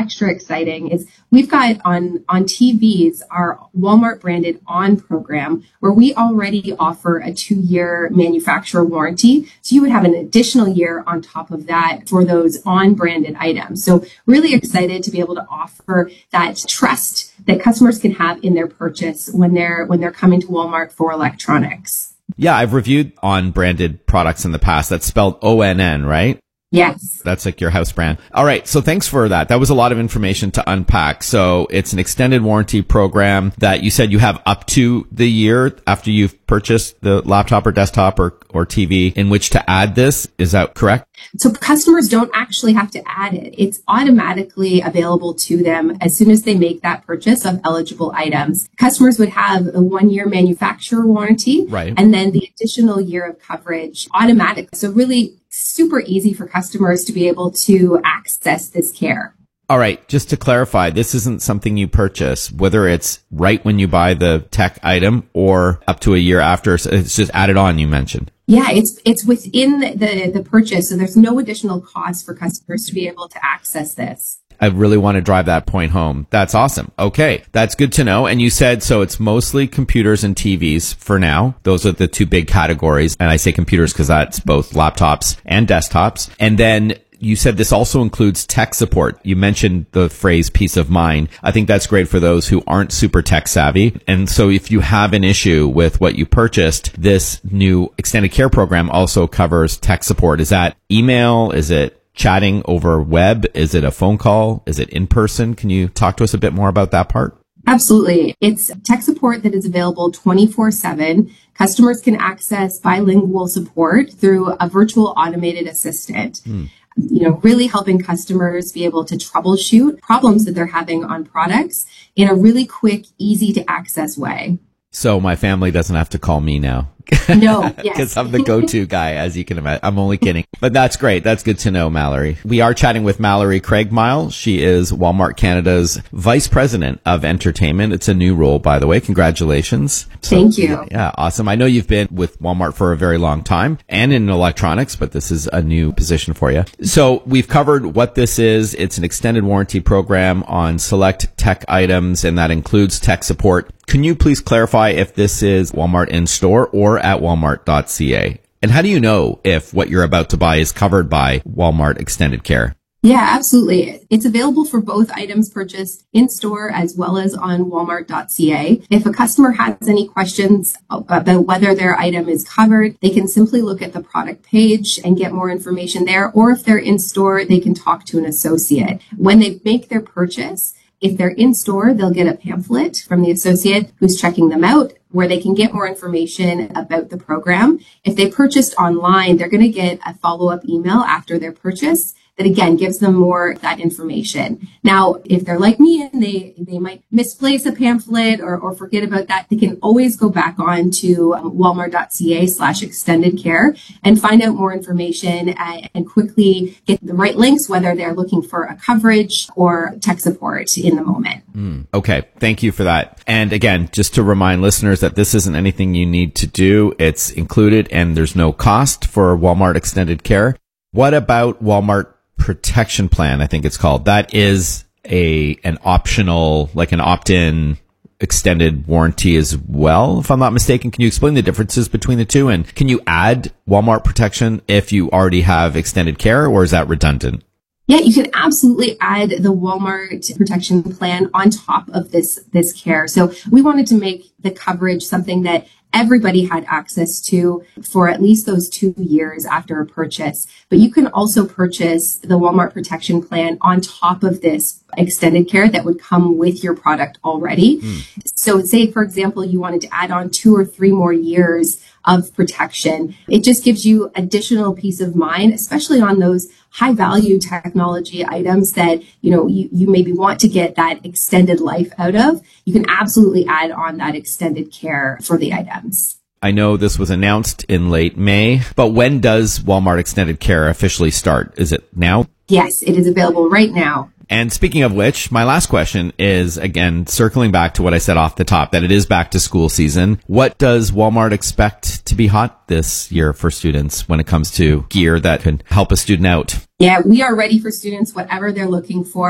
extra exciting is we've got on TVs our Walmart branded On program, where we already offer a 2-year manufacturer warranty. So you would have an additional year on top of that for those On branded items. So really excited to be able to offer that trust that customers can have in their purchase when they're coming to Walmart for electronics. Yeah, I've reviewed On branded products in the past. That's spelled ONN, right? Yes. That's like your house brand. All right. So thanks for that. That was a lot of information to unpack. So it's an extended warranty program that you said you have up to the year after you've purchased the laptop or desktop or TV in which to add this. Is that correct? So customers don't actually have to add it. It's automatically available to them as soon as they make that purchase of eligible items. Customers would have a 1-year manufacturer warranty, right, and then the additional year of coverage automatic. So really super easy for customers to be able to access this care. All right. Just to clarify, this isn't something you purchase, whether it's right when you buy the tech item or up to a year after. So it's just added on, you mentioned. Yeah, it's within the purchase. So there's no additional cost for customers to be able to access this. I really want to drive that point home. That's awesome. Okay. That's good to know. And you said, so it's mostly computers and TVs for now. Those are the two big categories. And I say computers because that's both laptops and desktops. And then you said this also includes tech support. You mentioned the phrase peace of mind. I think that's great for those who aren't super tech savvy. And so if you have an issue with what you purchased, this new extended care program also covers tech support. Is that email? Is it chatting over web? Is it a phone call? Is it in person? Can you talk to us a bit more about that part? Absolutely. It's tech support that is available 24/7. Customers can access bilingual support through a virtual automated assistant. Really helping customers be able to troubleshoot problems that they're having on products in a really quick, easy to access way. So my family doesn't have to call me now. No, yes. Because I'm the go-to guy, as you can imagine. I'm only kidding. But that's great. That's good to know, Mallory. We are chatting with Mallory Craigmile. She is Walmart Canada's Vice President of Entertainment. It's a new role, by the way. Congratulations. Thank you. Yeah, awesome. I know you've been with Walmart for a very long time and in electronics, but this is a new position for you. So we've covered what this is. It's an extended warranty program on select tech items, and that includes tech support. Can you please clarify if this is Walmart in-store or at walmart.ca? And how do you know if what you're about to buy is covered by Walmart Extended Care? Yeah, absolutely. It's available for both items purchased in-store as well as on walmart.ca. If a customer has any questions about whether their item is covered, they can simply look at the product page and get more information there. Or if they're in-store, they can talk to an associate. When they make their purchase, if they're in store, they'll get a pamphlet from the associate who's checking them out, where they can get more information about the program. If they purchased online, they're going to get a follow-up email after their purchase that, again, gives them more of that information. Now, if they're like me and they might misplace a pamphlet or forget about that, they can always go back on to walmart.ca/extended care and find out more information and quickly get the right links, whether they're looking for a coverage or tech support in the moment. Okay. Thank you for that. And again, just to remind listeners that this isn't anything you need to do. It's included and there's no cost for Walmart Extended Care. What about Walmart Protection Plan, I think it's called? That is an optional, like an opt-in extended warranty as well, if I'm not mistaken. Can you explain the differences between the two? And can you add Walmart Protection if you already have extended care, or is that redundant? Yeah, you can absolutely add the Walmart Protection Plan on top of this care. So we wanted to make the coverage something that everybody had access to for at least those 2 years after a purchase. But you can also purchase the Walmart Protection Plan on top of this extended care that would come with your product already. So say, for example, you wanted to add on 2 or 3 more years of protection. It just gives you additional peace of mind, especially on those high value technology items that, you maybe want to get that extended life out of. You can absolutely add on that extended care for the items. I know this was announced in late May, but when does Walmart Extended Care officially start? Is it now? Yes, it is available right now. And speaking of which, my last question is, again, circling back to what I said off the top, that it is back to school season. What does Walmart expect to be hot this year for students when it comes to gear that can help a student out? Yeah, we are ready for students, whatever they're looking for.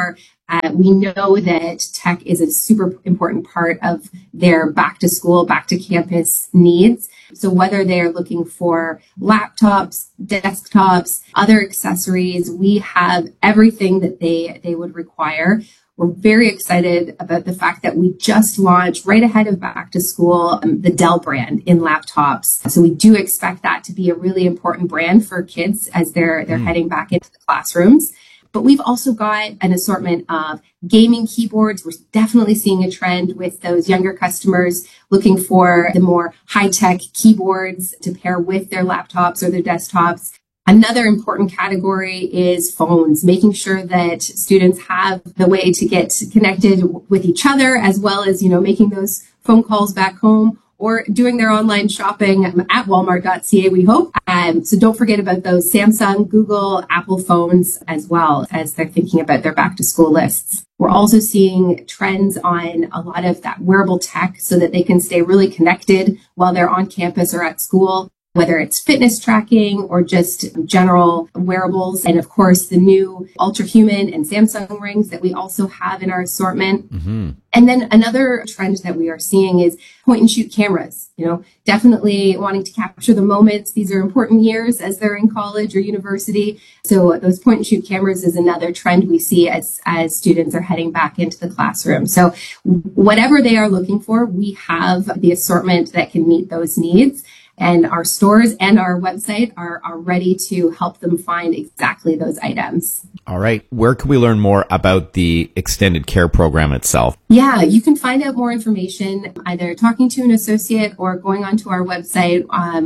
We know that tech is a super important part of their back to school, back to campus needs. So whether they're looking for laptops, desktops, other accessories, we have everything that they would require. We're very excited about the fact that we just launched right ahead of back to school, the Dell brand in laptops. So we do expect that to be a really important brand for kids as they're heading back into the classrooms. But we've also got an assortment of gaming keyboards. We're definitely seeing a trend with those younger customers looking for the more high-tech keyboards to pair with their laptops or their desktops. Another important category is phones, making sure that students have the way to get connected with each other, as well as, making those phone calls back home or doing their online shopping at walmart.ca, we hope. So don't forget about those Samsung, Google, Apple phones as well as they're thinking about their back to school lists. We're also seeing trends on a lot of that wearable tech so that they can stay really connected while they're on campus or at school, whether it's fitness tracking or just general wearables. And of course, the new Ultrahuman and Samsung rings that we also have in our assortment. Mm-hmm. And then another trend that we are seeing is point and shoot cameras, definitely wanting to capture the moments. These are important years as they're in college or university. So those point and shoot cameras is another trend we see as students are heading back into the classroom. So whatever they are looking for, we have the assortment that can meet those needs. And our stores and our website are ready to help them find exactly those items. All right. Where can we learn more about the extended care program itself? Yeah, you can find out more information either talking to an associate or going onto our website,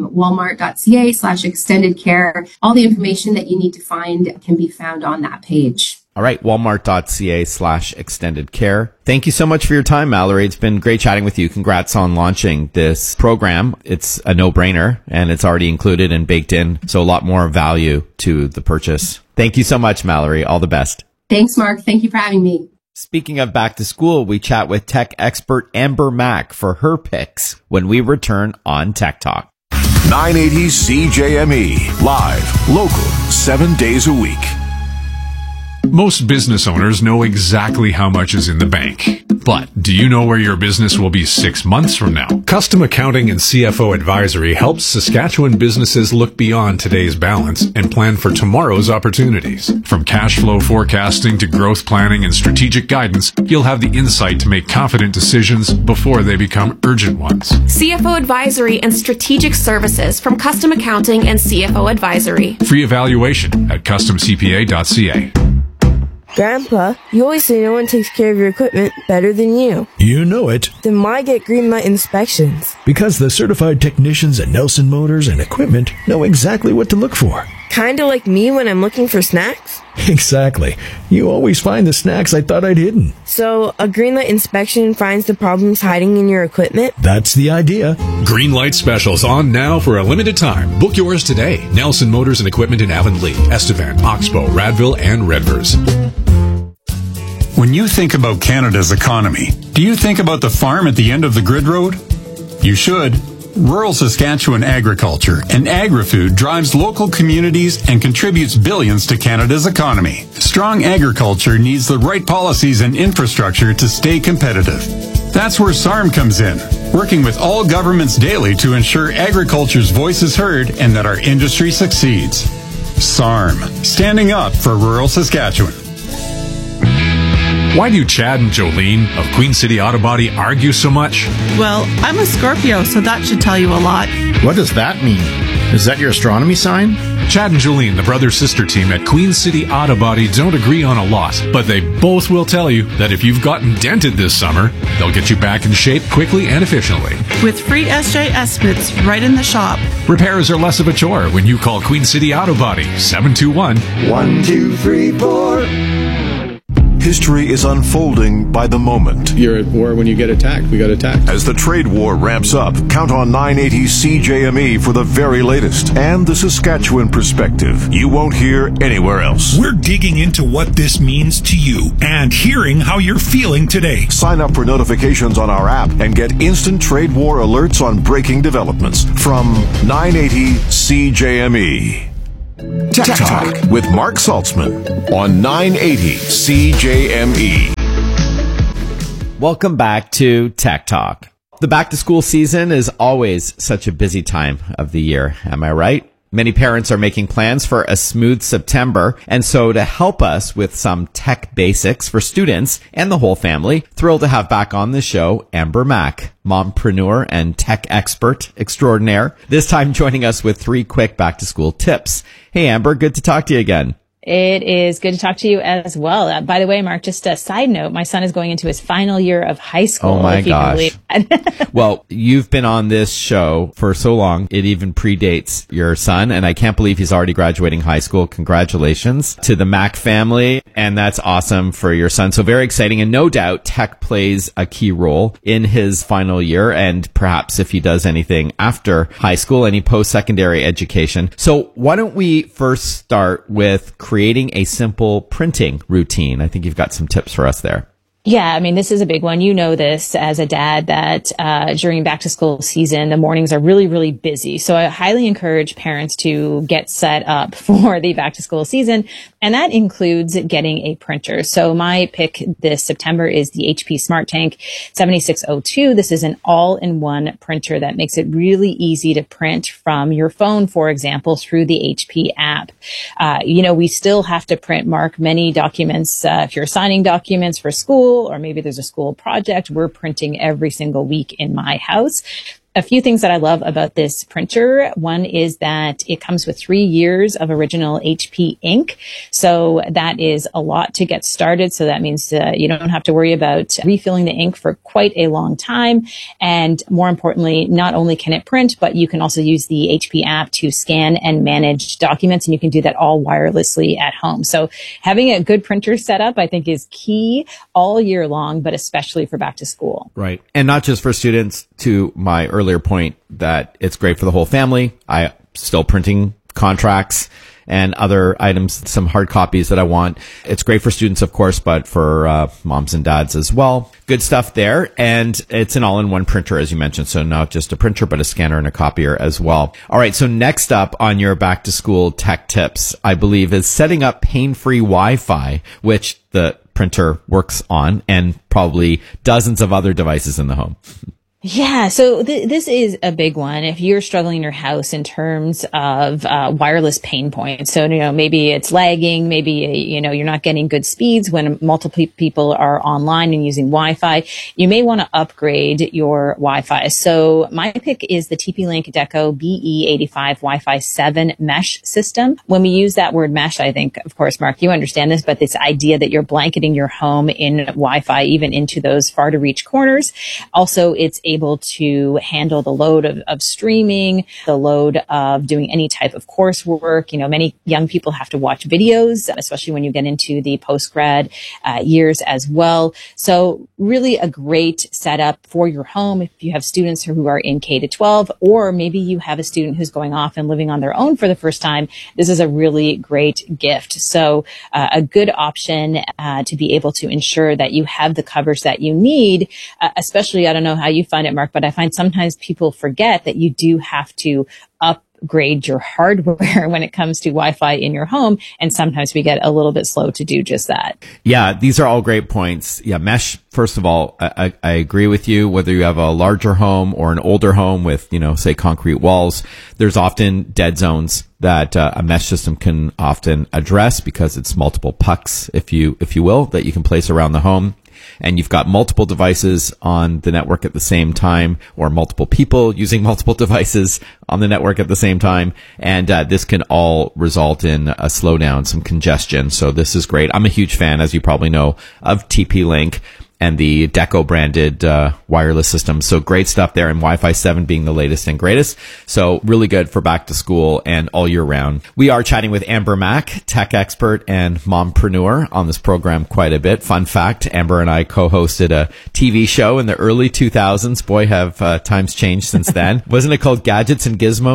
walmart.ca/extended care. All the information that you need to find can be found on that page. All right, walmart.ca/extended care. Thank you so much for your time, Mallory. It's been great chatting with you. Congrats on launching this program. It's a no-brainer, and it's already included and baked in, so a lot more value to the purchase. Thank you so much, Mallory. All the best. Thanks, Mark. Thank you for having me. Speaking of back to school, we chat with tech expert Amber Mack for her picks when we return on Tech Talk. 980 CJME, live, local, 7 days a week. Most business owners know exactly how much is in the bank. But do you know where your business will be 6 months from now? Custom Accounting and CFO Advisory helps Saskatchewan businesses look beyond today's balance and plan for tomorrow's opportunities. From cash flow forecasting to growth planning and strategic guidance, you'll have the insight to make confident decisions before they become urgent ones. CFO Advisory and Strategic Services from Custom Accounting and CFO Advisory. Free evaluation at customcpa.ca. Grandpa, you always say no one takes care of your equipment better than you. You know it. Then why get Greenlight inspections? Because the certified technicians at Nelson Motors and Equipment know exactly what to look for. Kinda like me when I'm looking for snacks? Exactly. You always find the snacks I thought I'd hidden. So, a Greenlight inspection finds the problems hiding in your equipment? That's the idea. Greenlight specials on now for a limited time. Book yours today. Nelson Motors and Equipment in Avonlea, Estevan, Oxbow, Radville, and Redvers. When you think about Canada's economy, do you think about the farm at the end of the grid road? You should. Rural Saskatchewan agriculture and agri-food drives local communities and contributes billions to Canada's economy. Strong agriculture needs the right policies and infrastructure to stay competitive. That's where SARM comes in, working with all governments daily to ensure agriculture's voice is heard and that our industry succeeds. SARM, standing up for rural Saskatchewan. Why do Chad and Jolene of Queen City Auto Body argue so much? Well, I'm a Scorpio, so that should tell you a lot. What does that mean? Is that your astronomy sign? Chad and Jolene, the brother-sister team at Queen City Auto Body, don't agree on a lot, but they both will tell you that if you've gotten dented this summer, they'll get you back in shape quickly and efficiently. With free SJ estimates right in the shop. Repairs are less of a chore when you call Queen City Auto Body, 721-1234. History is unfolding by the moment. You're at war when you get attacked. We got attacked. As the trade war ramps up, count on 980 CJME for the very latest and the Saskatchewan perspective you won't hear anywhere else. We're digging into what this means to you and hearing how you're feeling today. Sign up for notifications on our app and get instant trade war alerts on breaking developments from 980 CJME. Tech Talk with Mark Saltzman on 980 CJME. Welcome back to Tech Talk. The back to school season is always such a busy time of the year. Am I right? Many parents are making plans for a smooth September. And so to help us with some tech basics for students and the whole family, thrilled to have back on the show, Amber Mack, mompreneur and tech expert extraordinaire, this time joining us with 3 quick back to school tips. Hey, Amber, good to talk to you again. It is good to talk to you as well. By the way, Mark, just a side note, my son is going into his final year of high school. Oh my gosh. Well, you've been on this show for so long. It even predates your son, and I can't believe he's already graduating high school. Congratulations to the Mack family. And that's awesome for your son. So very exciting. And no doubt tech plays a key role in his final year, and perhaps if he does anything after high school, any post-secondary education. So why don't we first start with creating a simple printing routine? I think you've got some tips for us there. Yeah, I mean, this is a big one. You know this as a dad that during back to school season, the mornings are really, really busy. So I highly encourage parents to get set up for the back to school season. And that includes getting a printer. So my pick this September is the HP SmartTank 7602. This is an all-in-one printer that makes it really easy to print from your phone, for example, through the HP app. We still have to print, Mark, many documents. If you're signing documents for school, or maybe there's a school project, we're printing every single week in my house. A few things that I love about this printer. One is that it comes with 3 years of original HP ink. So that is a lot to get started. So that means you don't have to worry about refilling the ink for quite a long time. And more importantly, not only can it print, but you can also use the HP app to scan and manage documents. And you can do that all wirelessly at home. So having a good printer set up, I think, is key all year long, but especially for back to school. Right. And not just for students, to my earlier point that it's great for the whole family. I still printing contracts and other items, some hard copies that I want. It's great for students, of course, but for moms and dads as well. Good stuff there. And it's an all-in-one printer, as you mentioned. So not just a printer, but a scanner and a copier as well. All right. So next up on your back to school tech tips, I believe, is setting up pain-free Wi-Fi, which the printer works on, and probably dozens of other devices in the home. Yeah, so this is a big one. If you're struggling in your house in terms of wireless pain points, so maybe it's lagging, maybe you're not getting good speeds when multiple people are online and using Wi-Fi, you may want to upgrade your Wi-Fi. So my pick is the TP-Link Deco BE85 Wi-Fi 7 mesh system. When we use that word mesh, I think, of course, Mark, you understand this, but this idea that you're blanketing your home in Wi-Fi, even into those far to reach corners. Also, it's able to handle the load of streaming, the load of doing any type of coursework. Many young people have to watch videos, especially when you get into the post-grad years as well. So really a great setup for your home if you have students who are in K-12, or maybe you have a student who's going off and living on their own for the first time. This is a really great gift. So a good option to be able to ensure that you have the coverage that you need, especially, I don't know how you find it, Mark, but I find sometimes people forget that you do have to upgrade your hardware when it comes to Wi-Fi in your home. And sometimes we get a little bit slow to do just that. Yeah, these are all great points. Yeah, mesh, first of all, I agree with you. Whether you have a larger home or an older home with, say, concrete walls, there's often dead zones that a mesh system can often address because it's multiple pucks, if you will, that you can place around the home. And you've got multiple devices on the network at the same time, or multiple people using multiple devices on the network at the same time. And this can all result in a slowdown, some congestion. So this is great. I'm a huge fan, as you probably know, of TP-Link and the Deco branded wireless system. So great stuff there, and Wi-Fi 7 being the latest and greatest. So really good for back to school and all year round. We are chatting with Amber Mack, tech expert and mompreneur, on this program quite a bit. Fun fact, Amber and I co-hosted a TV show in the early 2000s. Boy, have times changed since then. Wasn't it called Gadgets and Gizmos?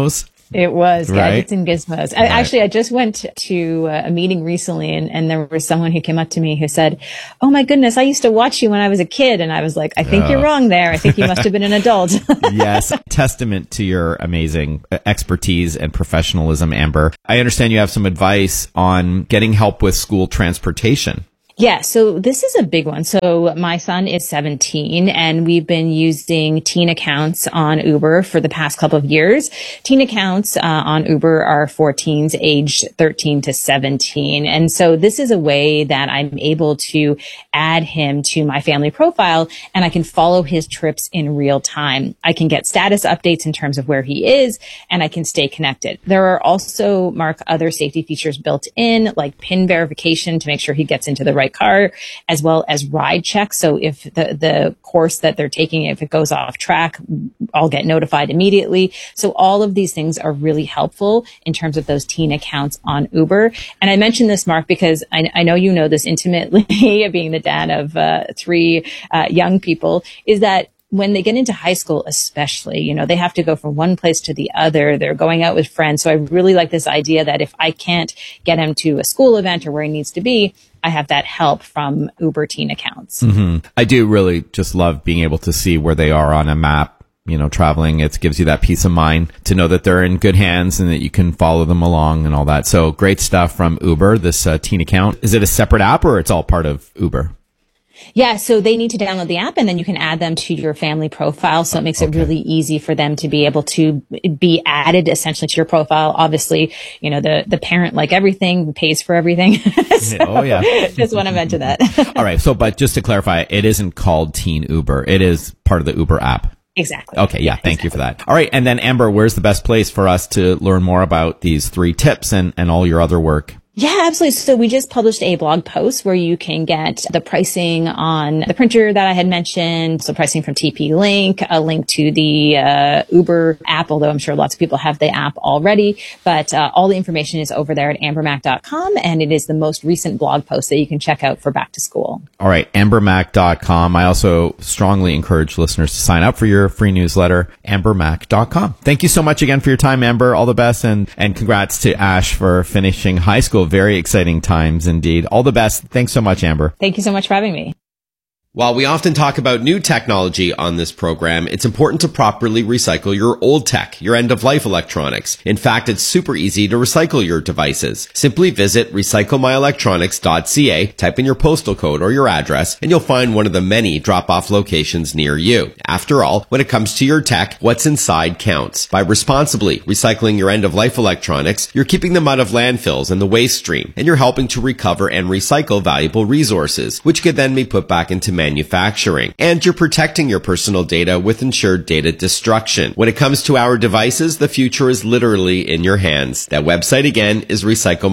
It was Right. Gadgets and Gizmos. Actually, I just went to a meeting recently and there was someone who came up to me who said, "Oh my goodness, I used to watch you when I was a kid." And I was like, I think you're wrong there. I think you must have been an adult. Yes. Testament to your amazing expertise and professionalism, Amber. I understand you have some advice on getting help with school transportation. Yeah, so this is a big one. So my son is 17 and we've been using teen accounts on Uber for the past couple of years. Teen accounts on Uber are for teens aged 13 to 17. And so this is a way that I'm able to add him to my family profile and I can follow his trips in real time. I can get status updates in terms of where he is and I can stay connected. There are also, Mark, other safety features built in like PIN verification to make sure he gets into the right car, as well as ride check. So if the course that they're taking, if it goes off track, I'll get notified immediately. So all of these things are really helpful in terms of those teen accounts on Uber. And I mentioned this, Mark, because I know you know this intimately, being the dad of 3 young people, is that when they get into high school, especially, you know, they have to go from one place to the other. They're going out with friends. So I really like this idea that if I can't get him to a school event or where he needs to be, I have that help from Uber teen accounts. Mm-hmm. I do really just love being able to see where they are on a map. You know, traveling, it gives you that peace of mind to know that they're in good hands and that you can follow them along and all that. So great stuff from Uber, this teen account. Is it a separate app or it's all part of Uber? Yeah, so they need to download the app and then you can add them to your family profile. So it makes it really easy for them to be able to be added essentially to your profile. Obviously, you know, the parent, like everything, pays for everything. So oh, yeah. Just want to mention that. All right. So, but just to clarify, it isn't called Teen Uber. It is part of the Uber app. Exactly. Okay. Yeah. Thank you for that. All right. And then Amber, where's the best place for us to learn more about these 3 tips and all your other work? Yeah, absolutely. So we just published a blog post where you can get the pricing on the printer that I had mentioned. So pricing from TP-Link, a link to the Uber app, although I'm sure lots of people have the app already. But all the information is over there at ambermac.com. And it is the most recent blog post that you can check out for back to school. All right. ambermac.com. I also strongly encourage listeners to sign up for your free newsletter, ambermac.com. Thank you so much again for your time, Amber. All the best. And congrats to Ash for finishing high school. Very exciting times indeed. All the best. Thanks so much, Amber. Thank you so much for having me. While we often talk about new technology on this program, it's important to properly recycle your old tech, your end-of-life electronics. In fact, it's super easy to recycle your devices. Simply visit recyclemyelectronics.ca, type in your postal code or your address, and you'll find one of the many drop-off locations near you. After all, when it comes to your tech, what's inside counts. By responsibly recycling your end-of-life electronics, you're keeping them out of landfills and the waste stream, and you're helping to recover and recycle valuable resources, which could then be put back into manufacturing. And you're protecting your personal data with ensured data destruction. When it comes to our devices, the future is literally in your hands. That website again is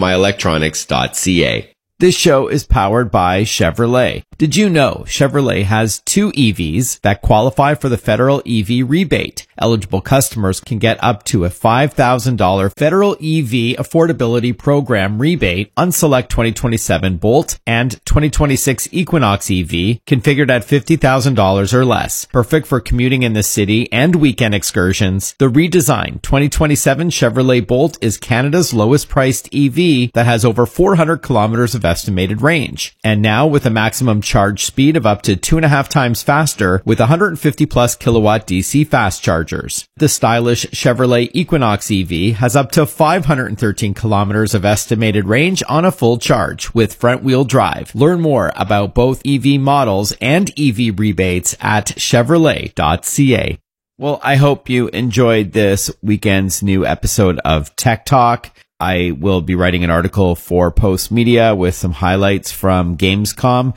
recyclemyelectronics.ca. This show is powered by Chevrolet. Did you know Chevrolet has 2 EVs that qualify for the federal EV rebate? Eligible customers can get up to a $5,000 federal EV affordability program rebate on select 2027 Bolt and 2026 Equinox EV configured at $50,000 or less. Perfect for commuting in the city and weekend excursions. The redesigned 2027 Chevrolet Bolt is Canada's lowest priced EV that has over 400 kilometers of estimated range. And now with a maximum charge speed of up to 2.5 times faster with 150 plus kilowatt DC fast chargers. The stylish Chevrolet Equinox EV has up to 513 kilometers of estimated range on a full charge with front wheel drive. Learn more about both EV models and EV rebates at Chevrolet.ca. Well, I hope you enjoyed this weekend's new episode of Tech Talk. I will be writing an article for Post Media with some highlights from Gamescom.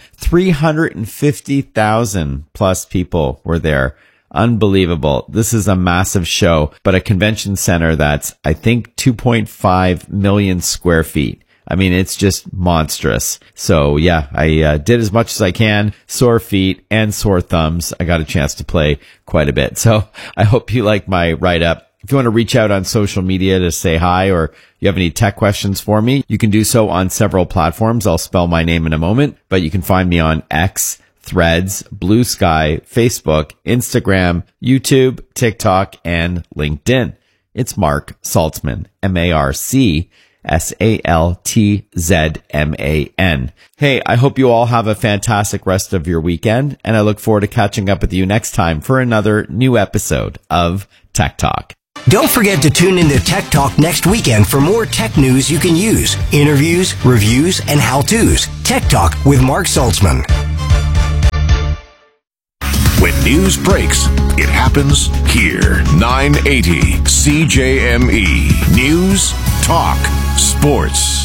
350,000 plus people were there. Unbelievable. This is a massive show, but a convention center that's, I think, 2.5 million square feet. I mean, it's just monstrous. So yeah, I did as much as I can. Sore feet and sore thumbs. I got a chance to play quite a bit. So I hope you like my write-up. If you want to reach out on social media to say hi or you have any tech questions for me, you can do so on several platforms. I'll spell my name in a moment, but you can find me on X, Threads, Blue Sky, Facebook, Instagram, YouTube, TikTok, and LinkedIn. It's Mark Saltzman, MarcSaltzman. Hey, I hope you all have a fantastic rest of your weekend, and I look forward to catching up with you next time for another new episode of Tech Talk. Don't forget to tune into Tech Talk next weekend for more tech news you can use, interviews, reviews, and how-tos. Tech Talk with Mark Saltzman. When news breaks, it happens here. 980 CJME. News, talk, sports.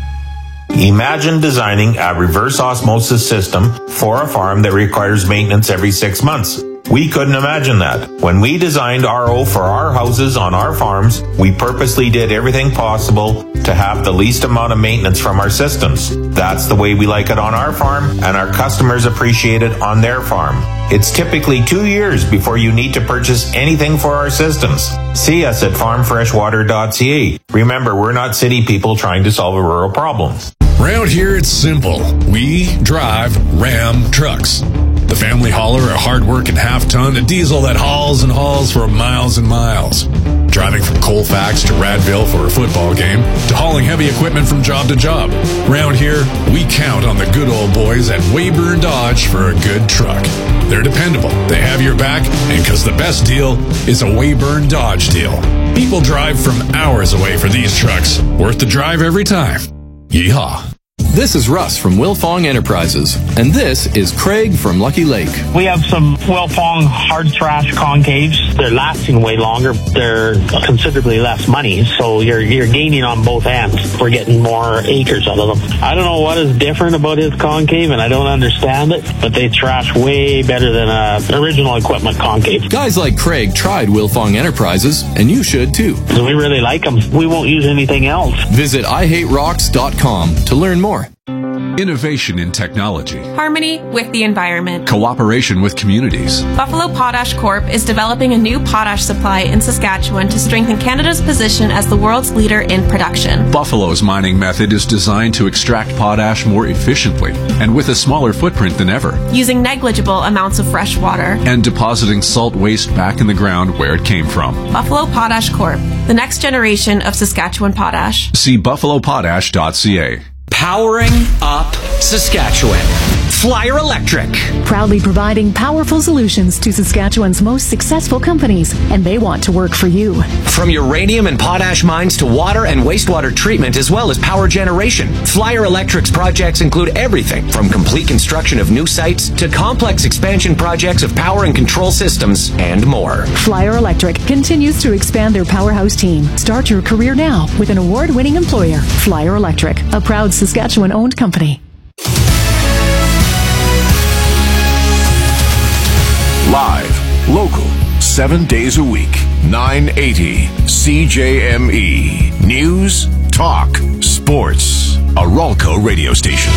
Imagine designing a reverse osmosis system for a farm that requires maintenance every 6 months. We couldn't imagine that. When we designed RO for our houses on our farms, we purposely did everything possible to have the least amount of maintenance from our systems. That's the way we like it on our farm, and our customers appreciate it on their farm. It's typically 2 years before you need to purchase anything for our systems. See us at farmfreshwater.ca. Remember, we're not city people trying to solve a rural problem. Round here, it's simple. We drive Ram trucks. The family hauler, a hard-working half-ton, a diesel that hauls and hauls for miles and miles. Driving from Colfax to Radville for a football game, to hauling heavy equipment from job to job. Round here, we count on the good old boys at Weyburn Dodge for a good truck. They're dependable, they have your back, and because the best deal is a Weyburn Dodge deal. People drive from hours away for these trucks. Worth the drive every time. Yeehaw. This is Russ from Wilfong Enterprises, and this is Craig from Lucky Lake. We have some Wilfong hard trash concaves. They're lasting way longer. They're considerably less money, so you're gaining on both ends. We're getting more acres out of them. I don't know what is different about his concave, and I don't understand it, but they trash way better than original equipment concave. Guys like Craig tried Wilfong Enterprises, and you should too. So we really like them. We won't use anything else. Visit IHateRocks.com to learn more. Innovation in technology. Harmony with the environment. Cooperation with communities. Buffalo Potash Corp is developing a new potash supply in Saskatchewan to strengthen Canada's position as the world's leader in production. Buffalo's mining method is designed to extract potash more efficiently and with a smaller footprint than ever, using negligible amounts of fresh water and depositing salt waste back in the ground where it came from. Buffalo Potash Corp, the next generation of Saskatchewan potash. See buffalopotash.ca. Powering up Saskatchewan. Flyer Electric. Proudly providing powerful solutions to Saskatchewan's most successful companies, and they want to work for you. From uranium and potash mines to water and wastewater treatment, as well as power generation, Flyer Electric's projects include everything from complete construction of new sites to complex expansion projects of power and control systems and more. Flyer Electric continues to expand their powerhouse team. Start your career now with an award-winning employer, Flyer Electric, a proud Saskatchewan-owned company. Live, local, 7 days a week. 980 CJME. News, talk, sports. A Ralco radio station.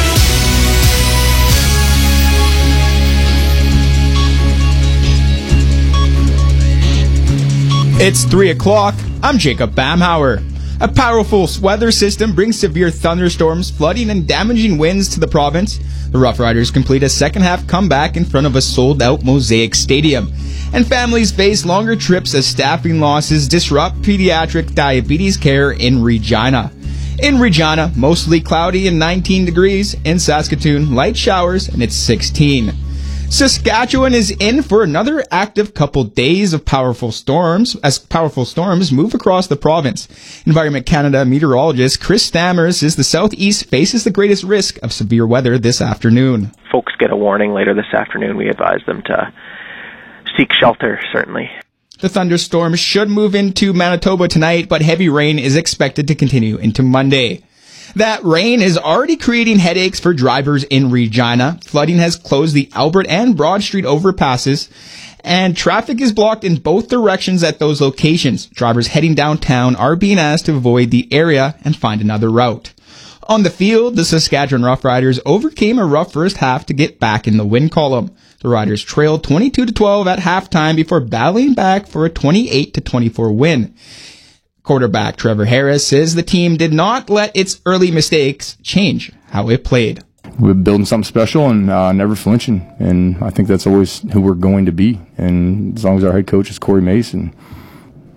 It's 3 o'clock. I'm Jacob Bamhauer. A powerful weather system brings severe thunderstorms, flooding, and damaging winds to the province. The Rough Riders complete a second-half comeback in front of a sold-out Mosaic Stadium. And families face longer trips as staffing losses disrupt pediatric diabetes care in Regina. In Regina, mostly cloudy and 19 degrees. In Saskatoon, light showers, and it's 16. Saskatchewan is in for another active couple days of powerful storms as powerful storms move across the province. Environment Canada meteorologist Chris Stammers says the southeast faces the greatest risk of severe weather this afternoon. Folks get a warning later this afternoon. We advise them to seek shelter, certainly. The thunderstorms should move into Manitoba tonight, but heavy rain is expected to continue into Monday. That rain is already creating headaches for drivers in Regina. Flooding has closed the Albert and Broad Street overpasses, and traffic is blocked in both directions at those locations. Drivers heading downtown are being asked to avoid the area and find another route. On the field, the Saskatchewan Roughriders overcame a rough first half to get back in the win column. The Riders trailed 22-12 at halftime before battling back for a 28-24 win. Quarterback Trevor Harris says the team did not let its early mistakes change how it played. We're building something special and never flinching, and I think that's always who we're going to be. And as long as our head coach is Corey Mason,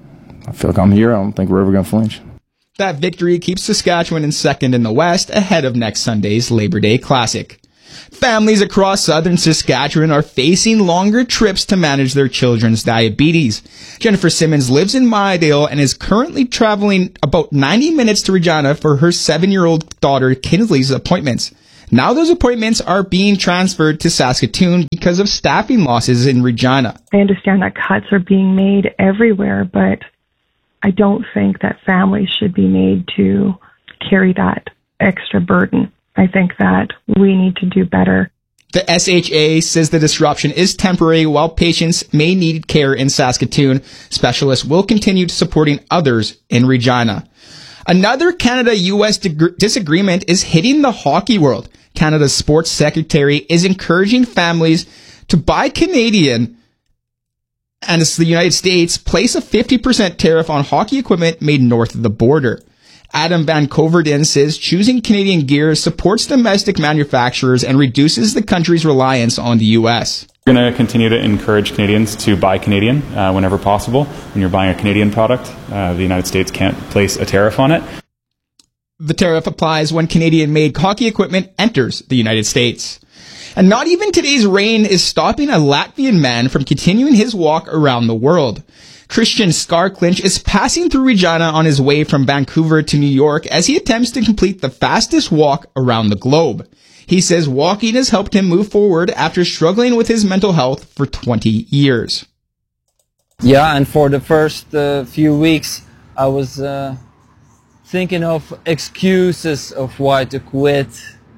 I feel like I'm here. I don't think we're ever going to flinch. That victory keeps Saskatchewan in second in the West, ahead of next Sunday's Labor Day Classic. Families across southern Saskatchewan are facing longer trips to manage their children's diabetes. Jennifer Simmons lives in Mydale and is currently traveling about 90 minutes to Regina for her 7-year-old daughter Kinsley's appointments. Now those appointments are being transferred to Saskatoon because of staffing losses in Regina. I understand that cuts are being made everywhere, but I don't think that families should be made to carry that extra burden. I think that we need to do better. The SHA says the disruption is temporary while patients may need care in Saskatoon. Specialists will continue supporting others in Regina. Another Canada-US disagreement is hitting the hockey world. Canada's sports secretary is encouraging families to buy Canadian and the United States place a 50% tariff on hockey equipment made north of the border. Adam Van Coverdin says choosing Canadian gear supports domestic manufacturers and reduces the country's reliance on the U.S. We're going to continue to encourage Canadians to buy Canadian whenever possible. When you're buying a Canadian product, the United States can't place a tariff on it. The tariff applies when Canadian-made hockey equipment enters the United States. And not even today's rain is stopping a Latvian man from continuing his walk around the world. Christian Skarklinch is passing through Regina on his way from Vancouver to New York as he attempts to complete the fastest walk around the globe. He says walking has helped him move forward after struggling with his mental health for 20 years. Yeah, and for the first few weeks, I was thinking of excuses of why to quit.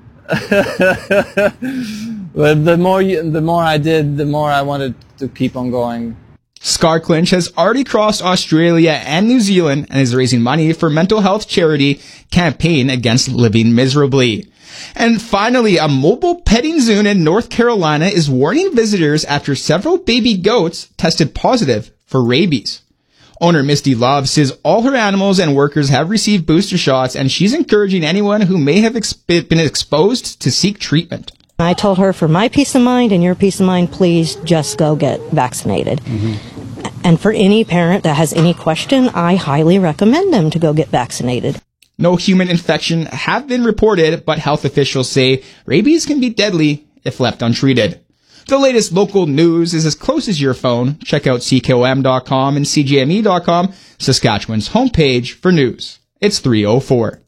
But the more I did, the more I wanted to keep on going. Skarklinch has already crossed Australia and New Zealand and is raising money for mental health charity Campaign Against Living Miserably. And finally, a mobile petting zoo in North Carolina is warning visitors after several baby goats tested positive for rabies. Owner Misty Love says all her animals and workers have received booster shots, and she's encouraging anyone who may have been exposed to seek treatment. I told her, for my peace of mind and your peace of mind, please just go get vaccinated. Mm-hmm. And for any parent that has any question, I highly recommend them to go get vaccinated. No human infection have been reported, but health officials say rabies can be deadly if left untreated. The latest local news is as close as your phone. Check out CKOM.com and CJME.com, Saskatchewan's homepage for news. It's 3:04.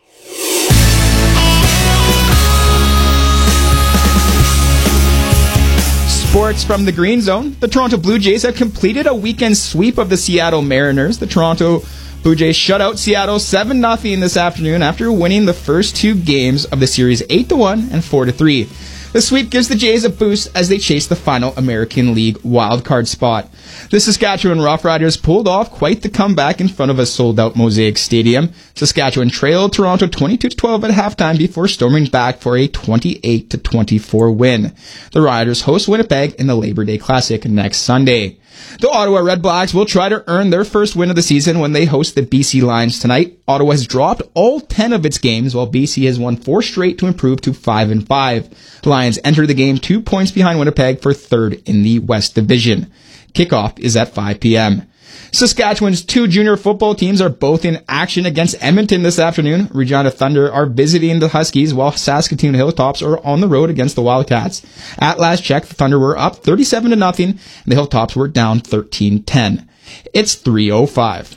Sports from the Green Zone. The Toronto Blue Jays have completed a weekend sweep of the Seattle Mariners. The Toronto Blue Jays shut out Seattle 7-0 this afternoon after winning the first two games of the series 8-1 and 4-3. The sweep gives the Jays a boost as they chase the final American League wildcard spot. The Saskatchewan Roughriders pulled off quite the comeback in front of a sold-out Mosaic Stadium. Saskatchewan trailed Toronto 22-12 at halftime before storming back for a 28-24 win. The Riders host Winnipeg in the Labor Day Classic next Sunday. The Ottawa Red Blacks will try to earn their first win of the season when they host the BC Lions tonight. Ottawa has dropped all 10 of its games, while BC has won 4 straight to improve to 5-5. The Lions enter the game 2 points behind Winnipeg for third in the West Division. Kickoff is at 5 p.m. Saskatchewan's 2 junior football teams are both in action against Edmonton this afternoon. Regina Thunder are visiting the Huskies, while Saskatoon Hilltops are on the road against the Wildcats. At last check, the Thunder were up 37-0, and the Hilltops were down 13-10. It's 3:05.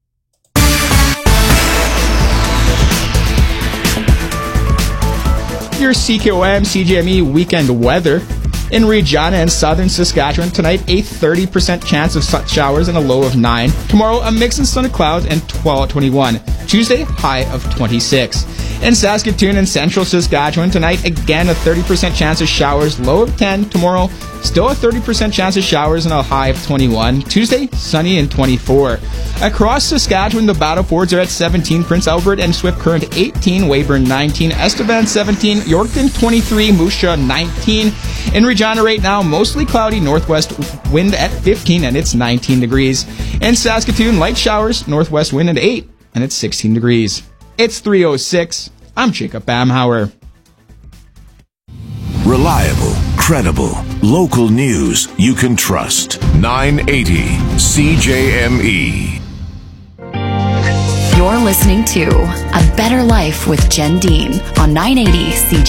Your CKOM CJME weekend weather. In Regina and southern Saskatchewan, tonight a 30% chance of showers and a low of 9. Tomorrow, a mix of sun and clouds and 21. Tuesday, high of 26. In Saskatoon and central Saskatchewan, tonight again a 30% chance of showers, low of 10. Tomorrow, still a 30% chance of showers and a high of 21. Tuesday, sunny and 24. Across Saskatchewan, the Battlefords are at 17, Prince Albert and Swift Current 18, Weyburn 19, Estevan 17, Yorkton 23, Moose Jaw 19. In Regina right now, mostly cloudy, northwest wind at 15 and it's 19 degrees. In Saskatoon, light showers, northwest wind at 8 and it's 16 degrees. It's 3:06. I'm Jacob Bamhauer. Reliable, credible, local news you can trust. 980 CJME. You're listening to A Better Life with Jen Dean on 980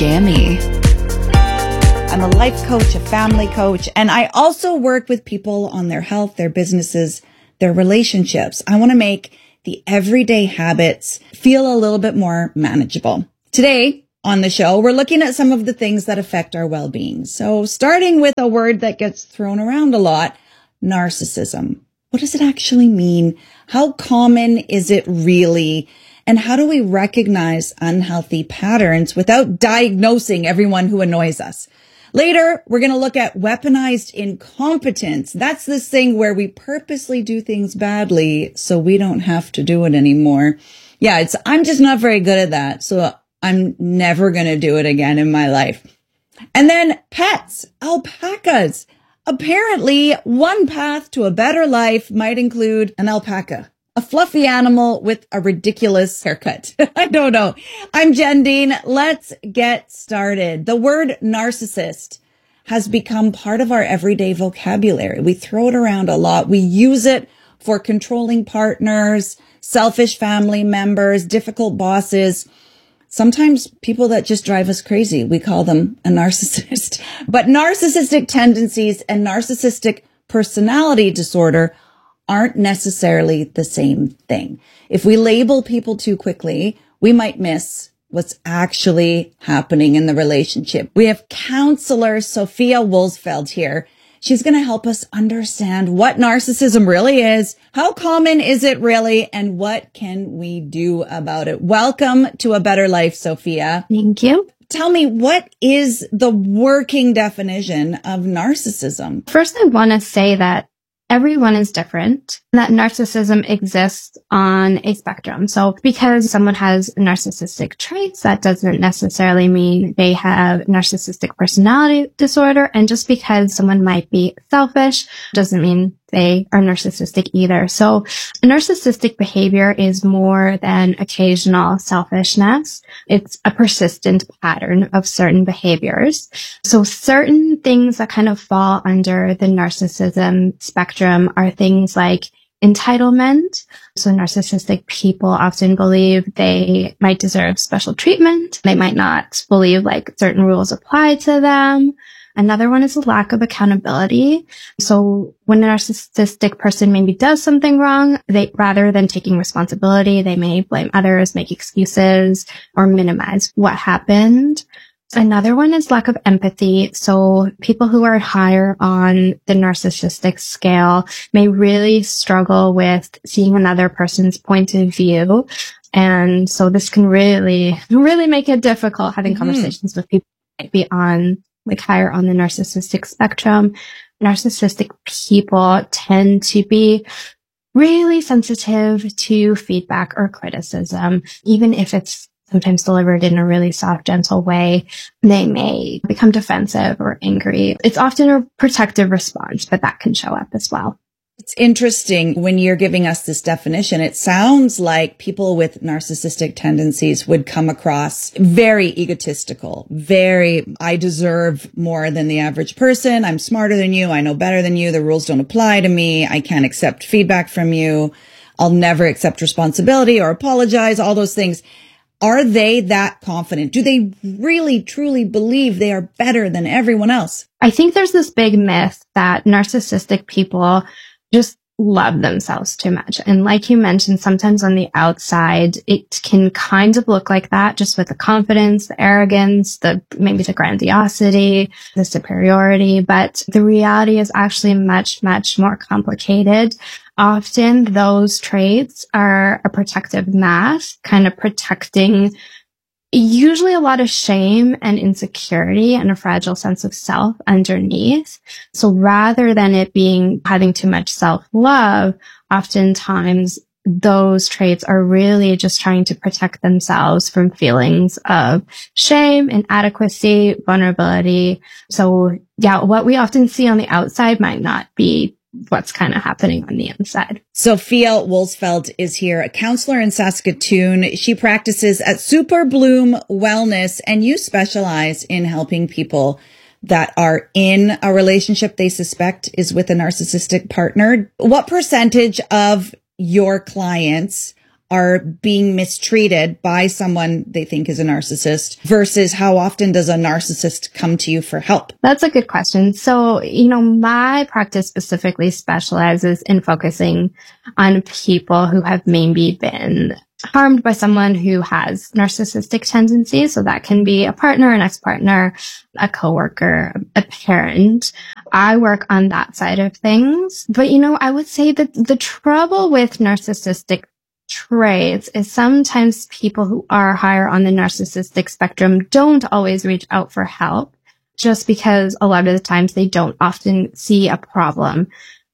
CJME. I'm a life coach, a family coach, and I also work with people on their health, their businesses, their relationships. I want to make the everyday habits feel a little bit more manageable. Today on the show, we're looking at some of the things that affect our well-being. So starting with a word that gets thrown around a lot, narcissism. What does it actually mean? How common is it really? And how do we recognize unhealthy patterns without diagnosing everyone who annoys us? Later, we're going to look at weaponized incompetence. That's this thing where we purposely do things badly so we don't have to do it anymore. Yeah, I'm just not very good at that. So I'm never going to do it again in my life. And then pets, alpacas. Apparently, one path to a better life might include an alpaca, a fluffy animal with a ridiculous haircut. I don't know. I'm Jen Dean. Let's get started. The word narcissist has become part of our everyday vocabulary. We throw it around a lot. We use it for controlling partners, selfish family members, difficult bosses. Sometimes people that just drive us crazy, we call them a narcissist. But narcissistic tendencies and narcissistic personality disorder aren't necessarily the same thing. If we label people too quickly, we might miss what's actually happening in the relationship. We have counselor Sophia Woolsfeld here. She's going to help us understand what narcissism really is, how common is it really, and what can we do about it. Welcome to A Better Life, Sophia. Thank you. Tell me, what is the working definition of narcissism? First, I want to say that everyone is different, that narcissism exists on a spectrum. So because someone has narcissistic traits, that doesn't necessarily mean they have narcissistic personality disorder. And just because someone might be selfish doesn't mean they are narcissistic either. So narcissistic behavior is more than occasional selfishness. It's a persistent pattern of certain behaviors. So certain things that kind of fall under the narcissism spectrum are things like entitlement. So narcissistic people often believe they might deserve special treatment. They might not believe like certain rules apply to them. Another one is a lack of accountability. So when a narcissistic person maybe does something wrong, rather than taking responsibility, they may blame others, make excuses, or minimize what happened. Another one is lack of empathy. So people who are higher on the narcissistic scale may really struggle with seeing another person's point of view. And so this can really make it difficult having conversations with people who might be on like higher on the narcissistic spectrum. Narcissistic people tend to be really sensitive to feedback or criticism, even if it's sometimes delivered in a really soft, gentle way. They may become defensive or angry. It's often a protective response, but that can show up as well. It's interesting when you're giving us this definition. It sounds like people with narcissistic tendencies would come across very egotistical, I deserve more than the average person. I'm smarter than you. I know better than you. The rules don't apply to me. I can't accept feedback from you. I'll never accept responsibility or apologize, all those things. Are they that confident? Do they really, truly believe they are better than everyone else? I think there's this big myth that narcissistic people just love themselves too much. And like you mentioned, sometimes on the outside, it can kind of look like that, just with the confidence, the arrogance, maybe the grandiosity, the superiority. But the reality is actually much, much more complicated. Often those traits are a protective mask, kind of protecting usually a lot of shame and insecurity and a fragile sense of self underneath. So rather than it being having too much self-love, oftentimes those traits are really just trying to protect themselves from feelings of shame, inadequacy, vulnerability. So yeah, what we often see on the outside might not be what's kind of happening on the inside. Sophia Woolsfeld is here, a counselor in Saskatoon. She practices at Super Bloom Wellness, and you specialize in helping people that are in a relationship they suspect is with a narcissistic partner. What percentage of your clients are being mistreated by someone they think is a narcissist versus how often does a narcissist come to you for help? That's a good question. So, my practice specifically specializes in focusing on people who have maybe been harmed by someone who has narcissistic tendencies. So that can be a partner, an ex-partner, a coworker, a parent. I work on that side of things. But, I would say that the trouble with narcissistic traits is sometimes people who are higher on the narcissistic spectrum don't always reach out for help just because a lot of the times they don't often see a problem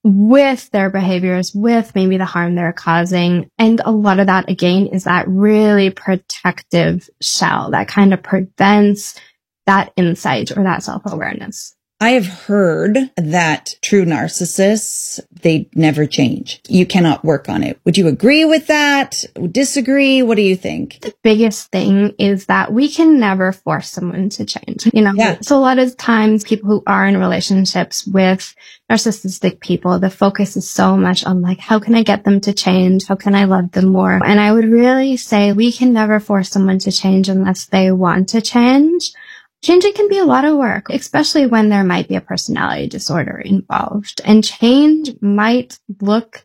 with their behaviors, with maybe the harm they're causing. And a lot of that, again, is that really protective shell that kind of prevents that insight or that self-awareness. I have heard that true narcissists, they never change. You cannot work on it. Would you agree with that? Disagree? What do you think? The biggest thing is that we can never force someone to change. So a lot of times people who are in relationships with narcissistic people, the focus is so much on like, how can I get them to change? How can I love them more? And I would really say we can never force someone to change unless they want to change. Changing can be a lot of work, especially when there might be a personality disorder involved. And change might look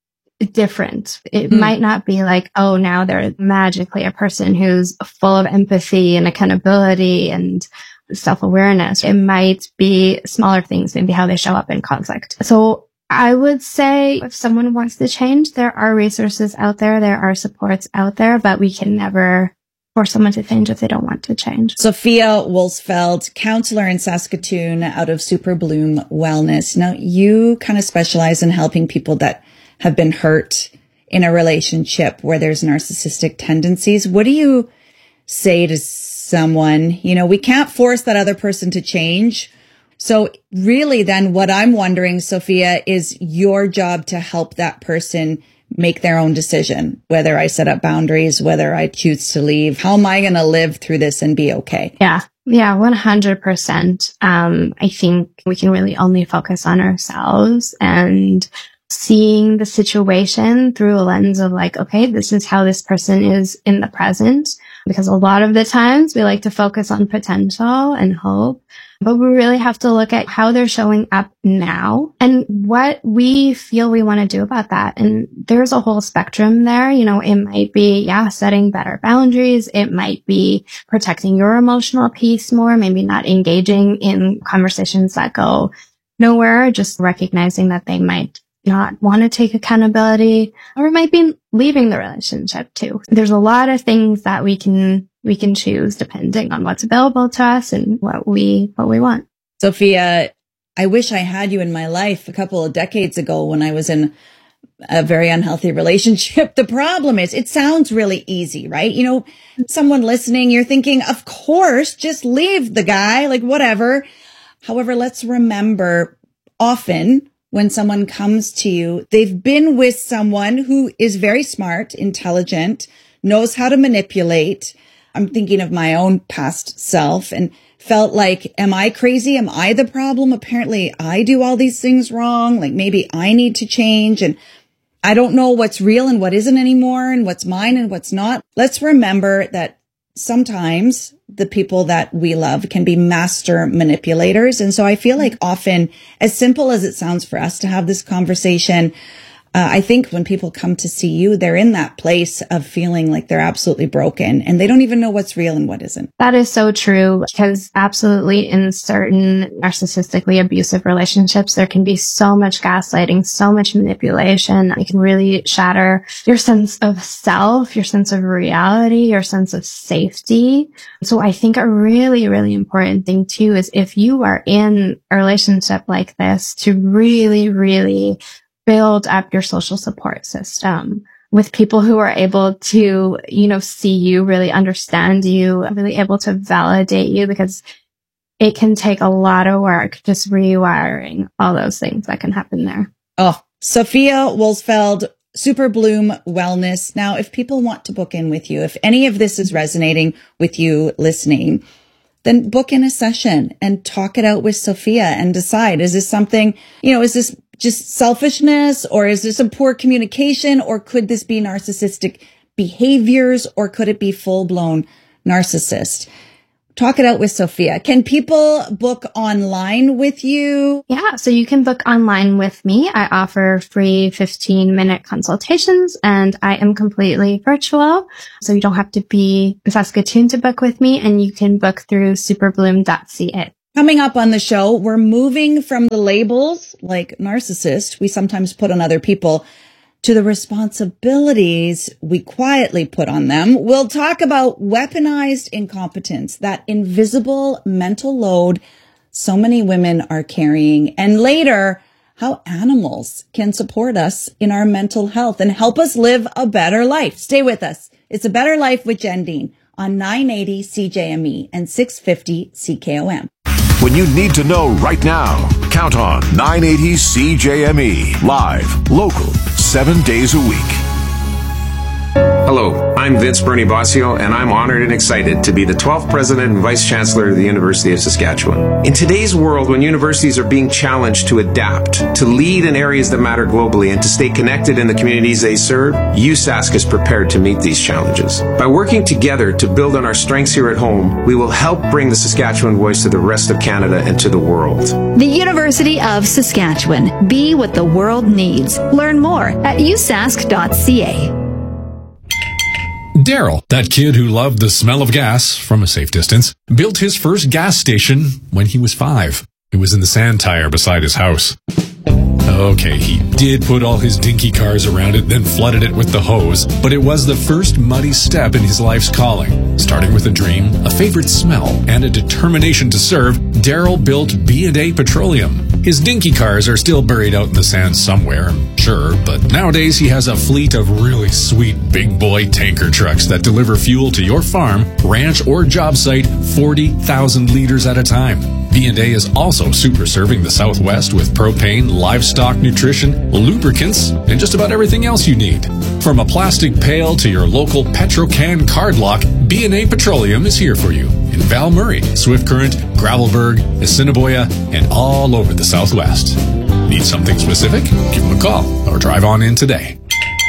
different. It might not be like, oh, now they're magically a person who's full of empathy and accountability and self-awareness. It might be smaller things, maybe how they show up in conflict. So I would say if someone wants to change, there are resources out there, there are supports out there, but we can never force someone to change if they don't want to change. Sophia Wolsfeld, counselor in Saskatoon out of Super Bloom Wellness. Now, you kind of specialize in helping people that have been hurt in a relationship where there's narcissistic tendencies. What do you say to someone? We can't force that other person to change. So really then what I'm wondering, Sophia, is your job to help that person make their own decision, whether I set up boundaries, whether I choose to leave. How am I going to live through this and be okay? Yeah, 100%. I think we can really only focus on ourselves and seeing the situation through a lens of like, okay, this is how this person is in the present. Because a lot of the times we like to focus on potential and hope, but we really have to look at how they're showing up now and what we feel we want to do about that. And there's a whole spectrum there. It might be, setting better boundaries. It might be protecting your emotional peace more, maybe not engaging in conversations that go nowhere, just recognizing that they might not want to take accountability, or it might be leaving the relationship too. There's a lot of things that we can choose depending on what's available to us and what we want. Sophia, I wish I had you in my life a couple of decades ago when I was in a very unhealthy relationship. The problem is it sounds really easy, right? Someone listening, you're thinking, of course, just leave the guy, like whatever. However, let's remember often when someone comes to you, they've been with someone who is very smart, intelligent, knows how to manipulate. I'm thinking of my own past self and felt like, am I crazy? Am I the problem? Apparently I do all these things wrong. Like maybe I need to change and I don't know what's real and what isn't anymore and what's mine and what's not. Let's remember that sometimes the people that we love can be master manipulators. And so I feel like often, as simple as it sounds for us to have this conversation, I think when people come to see you, they're in that place of feeling like they're absolutely broken and they don't even know what's real and what isn't. That is so true because absolutely in certain narcissistically abusive relationships, there can be so much gaslighting, so much manipulation. It can really shatter your sense of self, your sense of reality, your sense of safety. So I think a really, really important thing too is if you are in a relationship like this to really, really build up your social support system with people who are able to, see you, really understand you, really able to validate you, because it can take a lot of work just rewiring all those things that can happen there. Oh, Sophia Wolsfeld, Super Bloom Wellness. Now, if people want to book in with you, if any of this is resonating with you listening, then book in a session and talk it out with Sophia and decide, is this something, is this just selfishness, or is this a poor communication, or could this be narcissistic behaviors, or could it be full-blown narcissist? Talk it out with Sophia. Can people book online with you? Yeah, so you can book online with me. I offer free 15-minute consultations, and I am completely virtual. So you don't have to be in Saskatoon to book with me, and you can book through superbloom.ca. Coming up on the show, we're moving from the labels like narcissist we sometimes put on other people to the responsibilities we quietly put on them. We'll talk about weaponized incompetence, that invisible mental load so many women are carrying. And later, how animals can support us in our mental health and help us live a better life. Stay with us. It's A Better Life with Jen Dean on 980 CJME and 650 CKOM. When you need to know right now, count on 980 CJME. Live, local, 7 days a week. Hello, I'm Vince Bernie Bossio, and I'm honored and excited to be the 12th President and Vice Chancellor of the University of Saskatchewan. In today's world, when universities are being challenged to adapt, to lead in areas that matter globally, and to stay connected in the communities they serve, USask is prepared to meet these challenges. By working together to build on our strengths here at home, we will help bring the Saskatchewan voice to the rest of Canada and to the world. The University of Saskatchewan. Be what the world needs. Learn more at usask.ca. Daryl, that kid who loved the smell of gas from a safe distance, built his first gas station when he was 5. It was in the sand tire beside his house. Okay, he did put all his dinky cars around it, then flooded it with the hose, but it was the first muddy step in his life's calling. Starting with a dream, a favorite smell, and a determination to serve, Daryl built B&A Petroleum. His dinky cars are still buried out in the sand somewhere, sure, but nowadays he has a fleet of really sweet big boy tanker trucks that deliver fuel to your farm, ranch, or job site 40,000 liters at a time. B&A is also super serving the Southwest with propane, livestock nutrition, lubricants, and just about everything else you need. From a plastic pail to your local Petrocan card lock, B&A Petroleum is here for you in Val Murray, Swift Current, Gravelburg, Assiniboia, and all over the Southwest. Need something specific? Give them a call or drive on in today.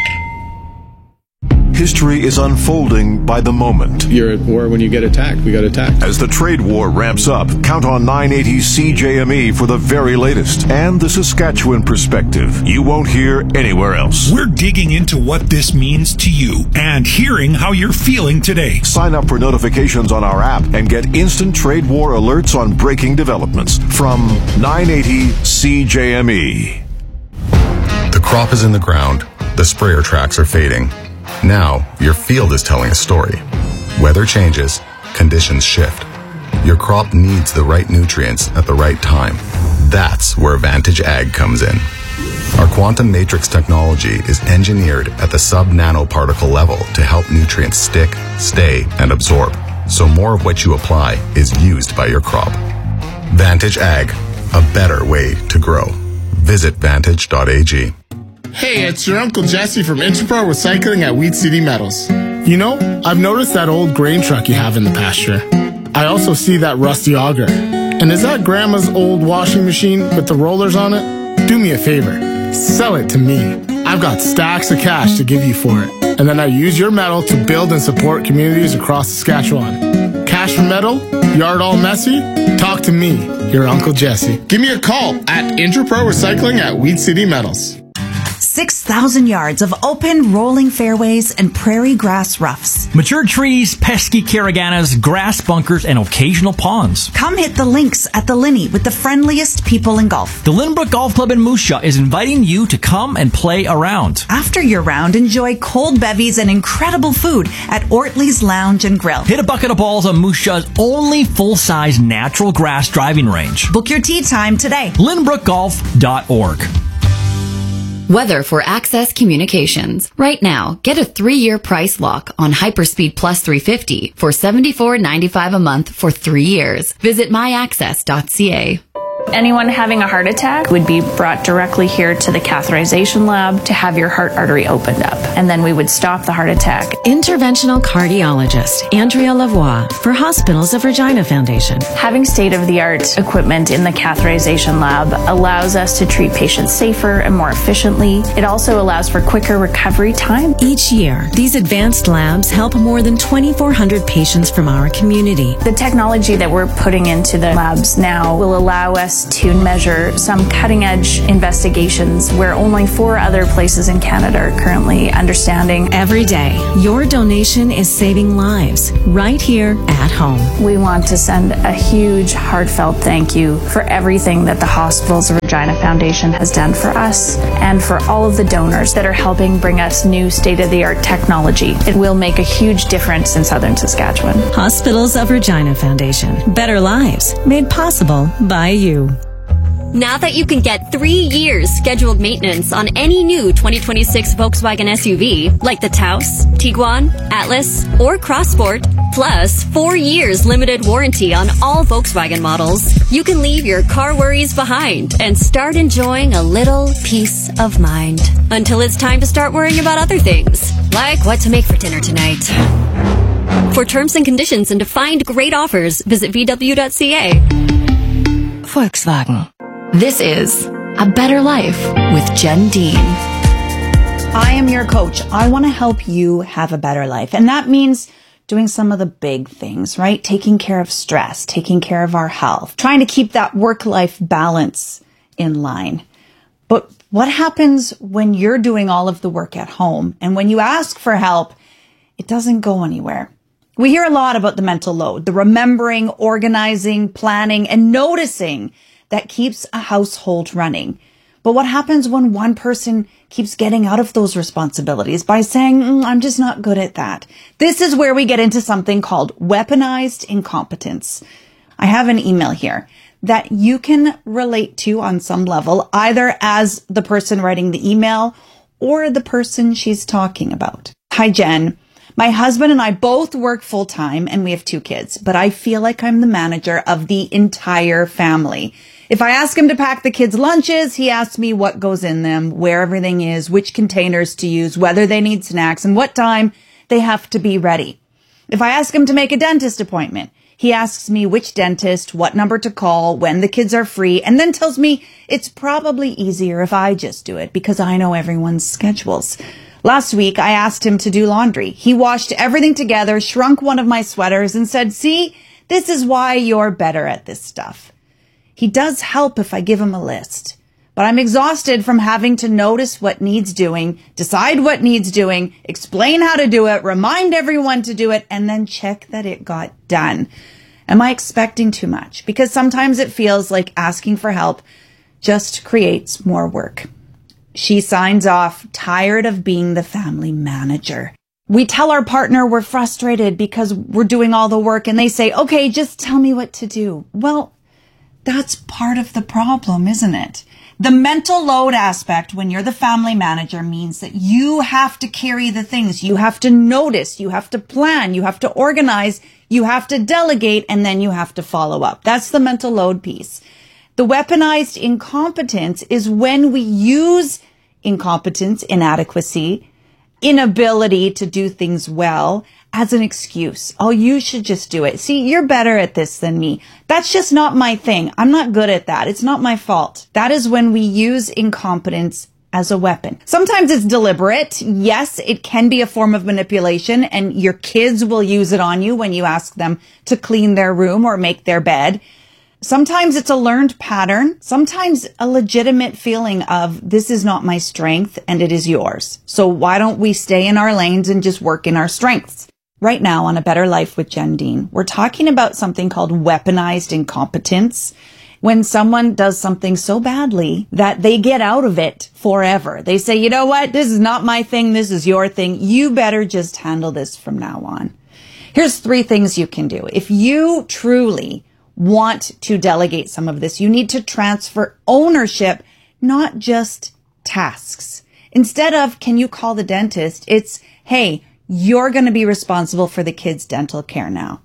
History is unfolding by the moment. You're at war when you get attacked. We got attacked. As the trade war ramps up, count on 980 CJME for the very latest and the Saskatchewan perspective you won't hear anywhere else. We're digging into what this means to you and hearing how you're feeling today. Sign up for notifications on our app and get instant trade war alerts on breaking developments from 980 CJME. The crop is in the ground. The sprayer tracks are fading. Now, your field is telling a story. Weather changes, conditions shift. Your crop needs the right nutrients at the right time. That's where Vantage Ag comes in. Our quantum matrix technology is engineered at the sub-nanoparticle level to help nutrients stick, stay, and absorb, so more of what you apply is used by your crop. Vantage Ag, a better way to grow. Visit vantage.ag. Hey, it's your Uncle Jesse from Interpro Recycling at Wheat City Metals. You know, I've noticed that old grain truck you have in the pasture. I also see that rusty auger. And is that Grandma's old washing machine with the rollers on it? Do me a favor. Sell it to me. I've got stacks of cash to give you for it. And then I use your metal to build and support communities across Saskatchewan. Cash for metal? Yard all messy? Talk to me, your Uncle Jesse. Give me a call at Interpro Recycling at Wheat City Metals. 6,000 yards of open, rolling fairways and prairie grass roughs. Mature trees, pesky caraganas, grass bunkers, and occasional ponds. Come hit the links at the Linney with the friendliest people in golf. The Lynbrook Golf Club in Moose Jaw is inviting you to come and play around. After your round, enjoy cold bevies and incredible food at Ortley's Lounge and Grill. Hit a bucket of balls on Moose Jaw's only full-size natural grass driving range. Book your tee time today. LynbrookGolf.org. Weather for Access Communications. Right now, get a 3-year price lock on Hyperspeed Plus 350 for $74.95 a month for 3 years. Visit myaccess.ca. Anyone having a heart attack would be brought directly here to the catheterization lab to have your heart artery opened up. And then we would stop the heart attack. Interventional cardiologist Andrea Lavoie for Hospitals of Regina Foundation. Having state-of-the-art equipment in the catheterization lab allows us to treat patients safer and more efficiently. It also allows for quicker recovery time. Each year, these advanced labs help more than 2,400 patients from our community. The technology that we're putting into the labs now will allow us to measure some cutting-edge investigations where only 4 other places in Canada are currently understanding. Every day, your donation is saving lives right here at home. We want to send a huge, heartfelt thank you for everything that the Hospitals of Regina Foundation has done for us and for all of the donors that are helping bring us new state-of-the-art technology. It will make a huge difference in southern Saskatchewan. Hospitals of Regina Foundation. Better lives made possible by you. Now that you can get 3 years scheduled maintenance on any new 2026 Volkswagen SUV, like the Taos, Tiguan, Atlas, or Crossport, plus 4 years limited warranty on all Volkswagen models, you can leave your car worries behind and start enjoying a little peace of mind. Until it's time to start worrying about other things, like what to make for dinner tonight. For terms and conditions and to find great offers, visit VW.ca. Volkswagen. This is A Better Life with Jen Dean. I am your coach. I want to help you have a better life. And that means doing some of the big things, right? Taking care of stress, taking care of our health, trying to keep that work-life balance in line. But what happens when you're doing all of the work at home and when you ask for help, it doesn't go anywhere? We hear a lot about the mental load, the remembering, organizing, planning, and noticing that keeps a household running. But what happens when one person keeps getting out of those responsibilities by saying, I'm just not good at that? This is where we get into something called weaponized incompetence. I have an email here that you can relate to on some level, either as the person writing the email or the person she's talking about. Hi, Jen. My husband and I both work full time and we have 2 kids, but I feel like I'm the manager of the entire family. If I ask him to pack the kids' lunches, he asks me what goes in them, where everything is, which containers to use, whether they need snacks, and what time they have to be ready. If I ask him to make a dentist appointment, he asks me which dentist, what number to call, when the kids are free, and then tells me it's probably easier if I just do it because I know everyone's schedules. Last week, I asked him to do laundry. He washed everything together, shrunk one of my sweaters, and said, see, this is why you're better at this stuff. He does help if I give him a list, but I'm exhausted from having to notice what needs doing, decide what needs doing, explain how to do it, remind everyone to do it, and then check that it got done. Am I expecting too much? Because sometimes it feels like asking for help just creates more work. She signs off, tired of being the family manager. We tell our partner we're frustrated because we're doing all the work and they say, okay, just tell me what to do. Well, that's part of the problem, isn't it? The mental load aspect when you're the family manager means that you have to carry the things. You have to notice, you have to plan, you have to organize, you have to delegate, and then you have to follow up. That's the mental load piece. The weaponized incompetence is when we use incompetence, inadequacy, inability to do things well as an excuse. Oh, you should just do it. See, you're better at this than me. That's just not my thing. I'm not good at that. It's not my fault. That is when we use incompetence as a weapon. Sometimes it's deliberate. Yes, it can be a form of manipulation, and your kids will use it on you when you ask them to clean their room or make their bed. Sometimes it's a learned pattern. Sometimes a legitimate feeling of this is not my strength and it is yours. So why don't we stay in our lanes and just work in our strengths? Right now on A Better Life with Jen Dean, we're talking about something called weaponized incompetence. When someone does something so badly that they get out of it forever. They say, you know what? This is not my thing. This is your thing. You better just handle this from now on. Here's 3 things you can do. If you truly want to delegate some of this, you need to transfer ownership, not just tasks. Instead of, can you call the dentist? It's, hey, you're going to be responsible for the kids' dental care now.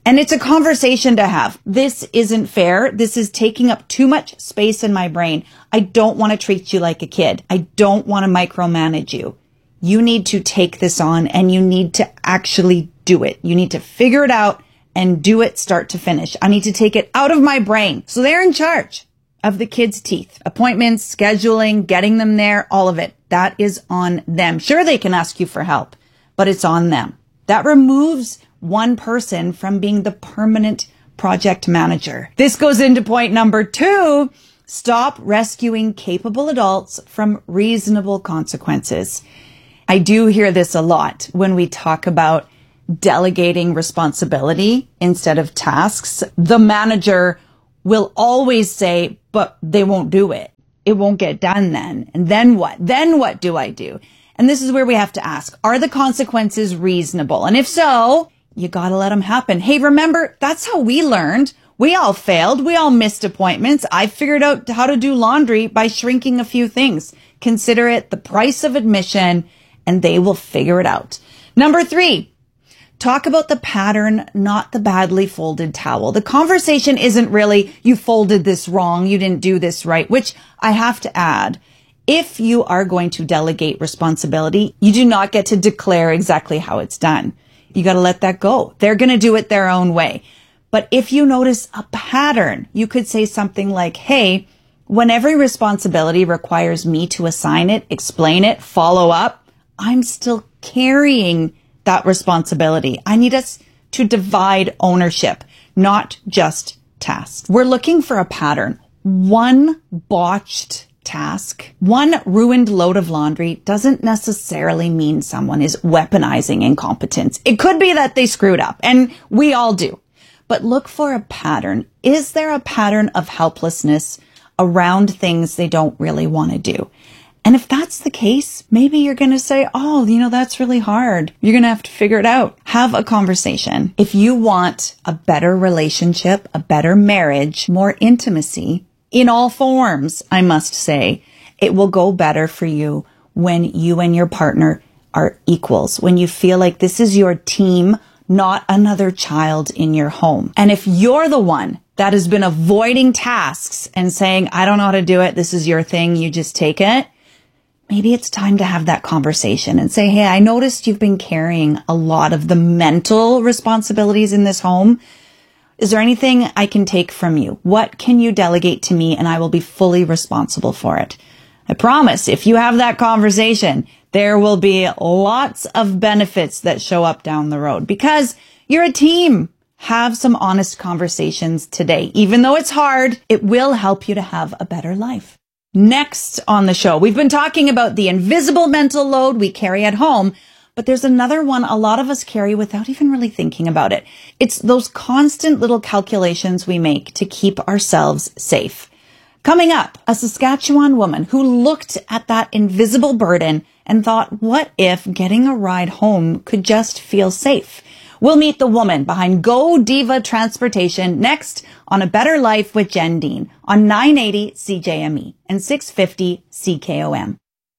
And it's a conversation to have. This isn't fair. This is taking up too much space in my brain. I don't want to treat you like a kid. I don't want to micromanage you. You need to take this on and you need to actually do it. You need to figure it out and do it start to finish. I need to take it out of my brain. So they're in charge of the kids' teeth, appointments, scheduling, getting them there, all of it. That is on them. Sure, they can ask you for help, but it's on them. That removes one person from being the permanent project manager. This goes into point number 2. Stop rescuing capable adults from reasonable consequences. I do hear this a lot when we talk about delegating responsibility instead of tasks. The manager will always say, but they won't do it. It won't get done then. And then what? Then what do I do? And this is where we have to ask, are the consequences reasonable? And if so, you gotta let them happen. Hey, remember, that's how we learned. We all failed. We all missed appointments. I figured out how to do laundry by shrinking a few things. Consider it the price of admission, and they will figure it out. Number 3, talk about the pattern, not the badly folded towel. The conversation isn't really, you folded this wrong, you didn't do this right, which I have to add. If you are going to delegate responsibility, you do not get to declare exactly how it's done. You got to let that go. They're going to do it their own way. But if you notice a pattern, you could say something like, hey, when every responsibility requires me to assign it, explain it, follow up, I'm still carrying that responsibility. I need us to divide ownership, not just tasks. We're looking for a pattern. One botched task, one ruined load of laundry doesn't necessarily mean someone is weaponizing incompetence. It could be that they screwed up, and we all do. But look for a pattern. Is there a pattern of helplessness around things they don't really want to do? And if that's the case, maybe you're going to say, oh, that's really hard. You're going to have to figure it out. Have a conversation. If you want a better relationship, a better marriage, more intimacy, in all forms, I must say, it will go better for you when you and your partner are equals, when you feel like this is your team, not another child in your home. And if you're the one that has been avoiding tasks and saying, I don't know how to do it, this is your thing, you just take it, maybe it's time to have that conversation and say, hey, I noticed you've been carrying a lot of the mental responsibilities in this home. Is there anything I can take from you? What can you delegate to me and I will be fully responsible for it? I promise if you have that conversation, there will be lots of benefits that show up down the road because you're a team. Have some honest conversations today. Even though it's hard, it will help you to have a better life. Next on the show, we've been talking about the invisible mental load we carry at home, but there's another one a lot of us carry without even really thinking about it. It's those constant little calculations we make to keep ourselves safe. Coming up, a Saskatchewan woman who looked at that invisible burden and thought, what if getting a ride home could just feel safe? We'll meet the woman behind Go Diva Transportation next on A Better Life with Jen Dean on 980 CJME and 650 CKOM.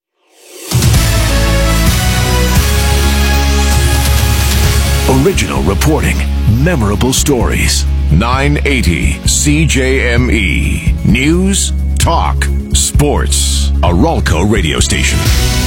Original reporting, memorable stories. 980 CJME. News, talk, sports. A Ralco radio station.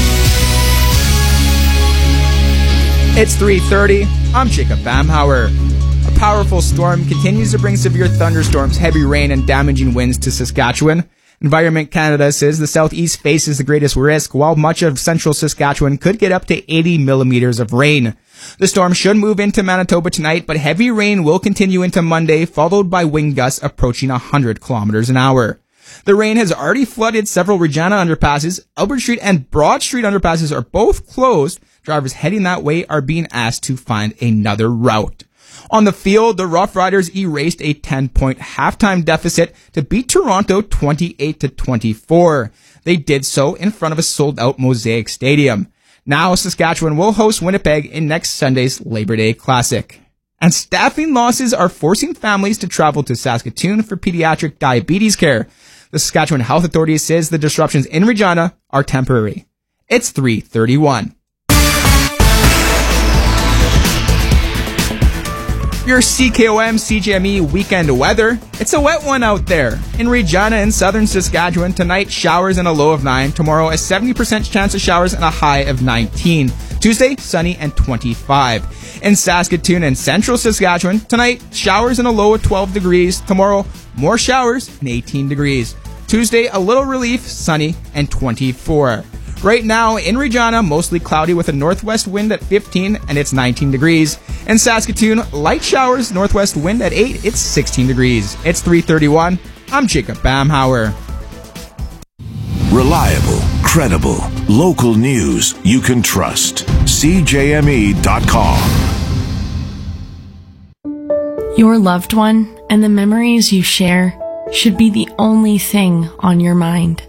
It's 3:30. I'm Jacob Bamhauer. A powerful storm continues to bring severe thunderstorms, heavy rain, and damaging winds to Saskatchewan. Environment Canada says the southeast faces the greatest risk, while much of central Saskatchewan could get up to 80 millimeters of rain. The storm should move into Manitoba tonight, but heavy rain will continue into Monday, followed by wind gusts approaching 100 kilometers an hour. The rain has already flooded several Regina underpasses. Albert Street and Broad Street underpasses are both closed. Drivers heading that way are being asked to find another route. On the field, the Rough Riders erased a 10-point halftime deficit to beat Toronto 28-24. They did so in front of a sold-out Mosaic Stadium. Now Saskatchewan will host Winnipeg in next Sunday's Labor Day Classic. And staffing losses are forcing families to travel to Saskatoon for pediatric diabetes care. The Saskatchewan Health Authority says the disruptions in Regina are temporary. It's 3:31. Your CKOM CJME weekend weather. It's a wet one out there. In Regina and southern Saskatchewan, tonight showers and a low of 9. Tomorrow a 70% chance of showers and a high of 19. Tuesday, sunny and 25. In Saskatoon and central Saskatchewan, tonight showers and a low of 12 degrees. Tomorrow, more showers and 18 degrees. Tuesday, a little relief, sunny and 24. Right now in Regina, mostly cloudy with a northwest wind at 15 and it's 19 degrees. In Saskatoon, light showers, northwest wind at 8, it's 16 degrees. It's 3:31. I'm Jacob Bamhauer. Reliable, credible, local news you can trust. CJME.com. Your loved one and the memories you share should be the only thing on your mind.